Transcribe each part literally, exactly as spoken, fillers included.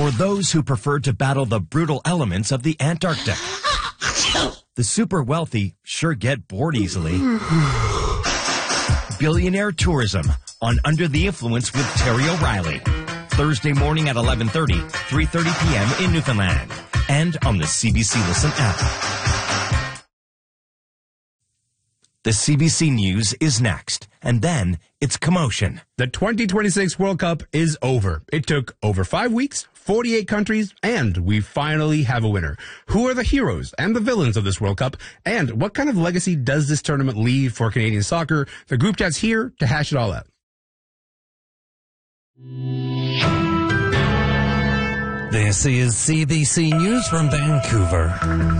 or those who prefer to battle the brutal elements of the Antarctic. The super wealthy sure get bored easily. Billionaire tourism on Under the Influence with Terry O'Reilly. Thursday morning at eleven thirty, three thirty p.m. in Newfoundland. And on the C B C Listen app. The C B C News is next. And then it's commotion. The twenty twenty-six World Cup is over. It took over five weeks, forty-eight countries, and we finally have a winner. Who are the heroes and the villains of this World Cup? And what kind of legacy does this tournament leave for Canadian soccer? The group chat's here to hash it all out. This is C B C News from Vancouver.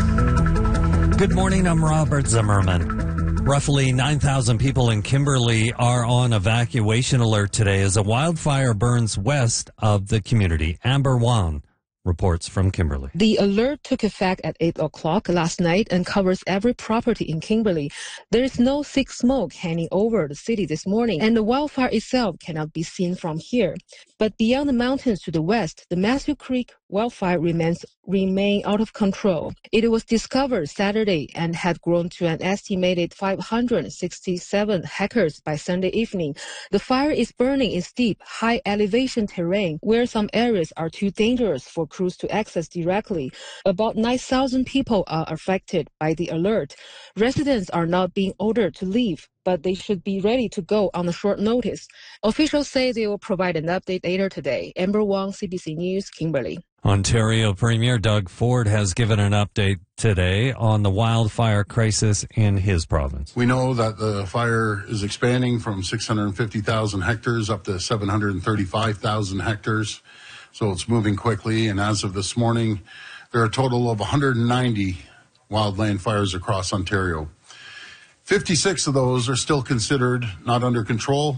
Good morning, I'm Robert Zimmerman. Roughly nine thousand people in Kimberley are on evacuation alert today as a wildfire burns west of the community. Amber Wan reports from Kimberley. The alert took effect at eight o'clock last night and covers every property in Kimberley. There is no thick smoke hanging over the city this morning, and the wildfire itself cannot be seen from here. But beyond the mountains to the west, the Matthew Creek wildfire remains remain out of control. It was discovered Saturday and had grown to an estimated five hundred sixty-seven hectares by Sunday evening. The fire is burning in steep, high elevation terrain where some areas are too dangerous for crews to access directly. About nine thousand people are affected by the alert. Residents are not being ordered to leave, but they should be ready to go on a short notice. Officials say they will provide an update later today. Amber Wong, C B C News, Kimberley. Ontario Premier Doug Ford has given an update today on the wildfire crisis in his province. We know that the fire is expanding from six hundred fifty thousand hectares up to seven hundred thirty-five thousand hectares. So it's moving quickly. And as of this morning, there are a total of one hundred ninety wildland fires across Ontario. fifty-six of those are still considered not under control.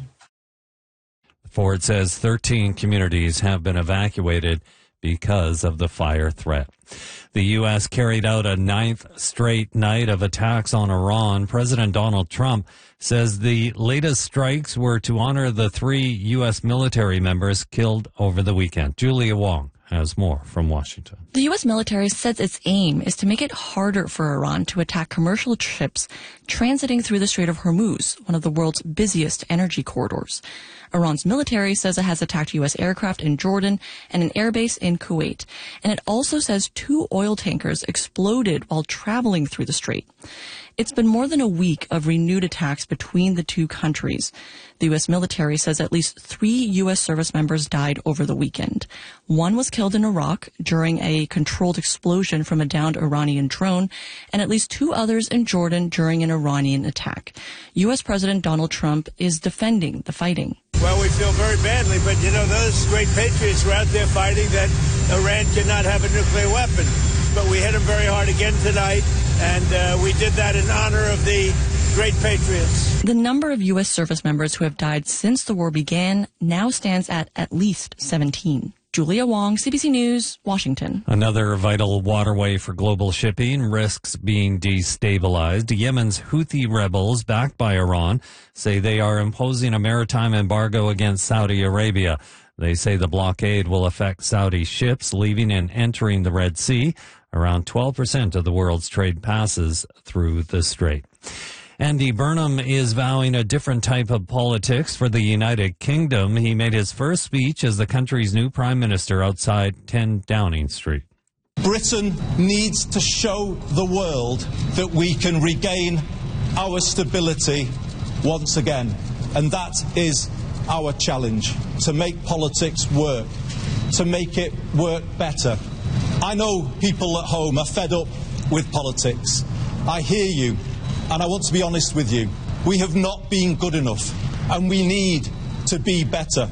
Ford says thirteen communities have been evacuated because of the fire threat. The U S carried out a ninth straight night of attacks on Iran. President Donald Trump says the latest strikes were to honor the three U S military members killed over the weekend. Julia Wong has more from Washington. The U S military says its aim is to make it harder for Iran to attack commercial ships transiting through the Strait of Hormuz, one of the world's busiest energy corridors. Iran's military says it has attacked U S aircraft in Jordan and an airbase in Kuwait. And it also says two oil tankers exploded while traveling through the strait. It's been more than a week of renewed attacks between the two countries. The U S military says at least three U S service members died over the weekend. One was killed in Iraq during a controlled explosion from a downed Iranian drone, and at least two others in Jordan during an Iranian attack. U S President Donald Trump is defending the fighting. Well, we feel very badly, but, you know, those great patriots were out there fighting that Iran cannot have a nuclear weapon. But we hit them very hard again tonight, and uh, we did that in honor of the great patriots. The number of U S service members who have died since the war began now stands at at least seventeen. Julia Wong, C B C News, Washington. Another vital waterway for global shipping risks being destabilized. Yemen's Houthi rebels, backed by Iran, say they are imposing a maritime embargo against Saudi Arabia. They say the blockade will affect Saudi ships leaving and entering the Red Sea. Around twelve percent of the world's trade passes through the strait. Andy Burnham is vowing a different type of politics for the United Kingdom. He made his first speech as the country's new prime minister outside ten Downing Street. Britain needs to show the world that we can regain our stability once again. And that is our challenge, to make politics work, to make it work better. I know people at home are fed up with politics. I hear you. And I want to be honest with you. We have not been good enough, and we need to be better.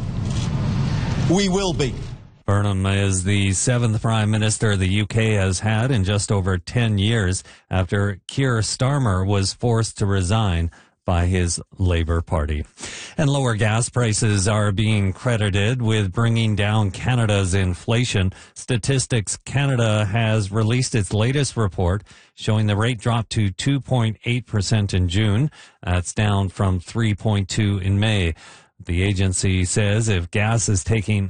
We will be. Burnham is the seventh prime minister the U K has had in just over ten years after Keir Starmer was forced to resign by his Labour Party. And lower gas prices are being credited with bringing down Canada's inflation. Statistics Canada has released its latest report showing the rate dropped to two point eight percent in June. That's down from three point two in May. The agency says if gas is taking